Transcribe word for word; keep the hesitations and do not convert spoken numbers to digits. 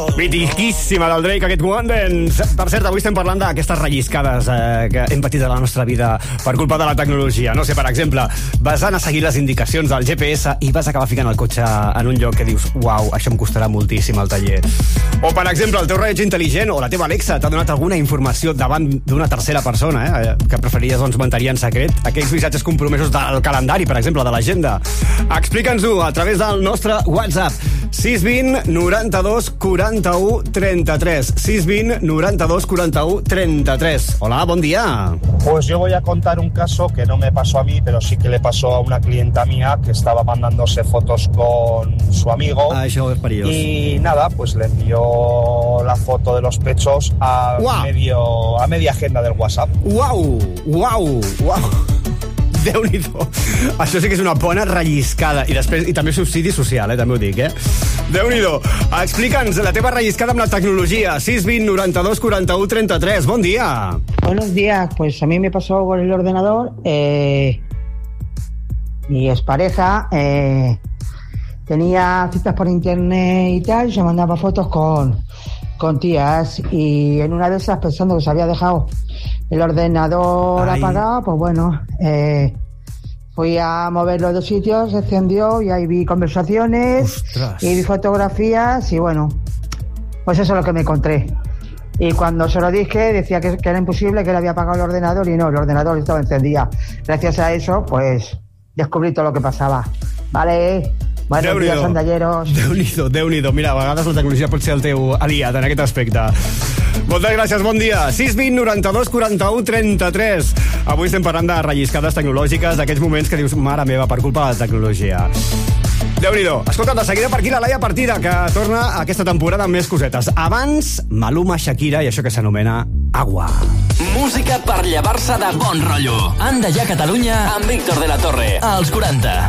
Mitiquíssima del Drake, aquest One Dance. Per cert, avui estem parlant d'aquestes relliscades eh, que hem patit a la nostra vida per culpa de la tecnologia. No sé, per exemple, vas anar a seguir les indicacions del G P S i vas acabar ficant el cotxe en un lloc que dius, uau, això em costarà moltíssim al taller. O, per exemple, el teu rellotge intel·ligent o la teva Alexa t'ha donat alguna informació davant d'una tercera persona, eh, que preferiries doncs, mantenir en secret. Aquells missatges compromesos del calendari, per exemple, de l'agenda. Explica'ns-ho a través del nostre WhatsApp. sis vint noranta-dos quaranta-u trenta-tres. sis vint noranta-dos quaranta-u trenta-tres. Hola, bon dia. Pues yo voy a contar un caso que no me pasó a mí, pero sí que le pasó a una clienta mía que estaba mandándose fotos con su amigo. Ah, això és perillós. Y nada, pues le envió la foto de los pechos a, Uau. medio, a media agenda del WhatsApp. Uau, uau, uau. Déu-n'hi-do. Això sí que és una bona relliscada. I després i també subsidi social, eh? També ho dic, eh? Déu-n'hi-do. Explica'ns la teva relliscada amb la tecnologia. sis vint noranta-dos quaranta-u trenta-tres. Bon dia. Buenos días. Pues a mí me pasó con el ordenador. Eh, mi expareja eh, tenía citas por internet y tal. Se mandaba fotos con, con tías. Y en una de esas, pensando que se había dejado el ordenador Ay. apagado, pues bueno, eh, fui a moverlo de sitios, se encendió y ahí vi conversaciones. Ostras. Y vi fotografías y bueno, pues eso es lo que me encontré. Y cuando se lo dije decía que, que era imposible, que él había apagado el ordenador y no, el ordenador estaba encendido. Gracias a eso, pues descubrí todo lo que pasaba. Vale, buenos días, sandalleros. Déu-n'hi-do, Déu-n'hi-do. Mira, a vegades la tecnologia pot ser el teu aliat en aquest aspecte. Moltes gràcies, bon dia. sis vint noranta-dos quaranta-u trenta-tres. Avui estem parlant de relliscades tecnològiques, d'aquests moments que dius, mare meva, per culpa de la tecnologia. Déu-n'hi-do. Escolta, de seguida per aquí la Laia Partida, que torna aquesta temporada amb més cosetes. Abans, Maluma, Shakira i això que s'anomena Agua. Música per llevar-se de bon rotllo. Anda ja Catalunya amb Víctor de la Torre. Als quaranta.